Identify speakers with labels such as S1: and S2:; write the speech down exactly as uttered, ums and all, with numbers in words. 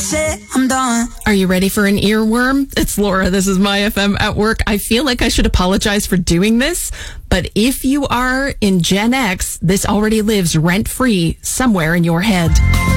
S1: that's it, I'm done.
S2: Are you ready for an earworm? It's Laura. This is My F M at Work. I feel like I should apologize for doing this, but if you are in Gen X, this already lives rent-free somewhere in your head.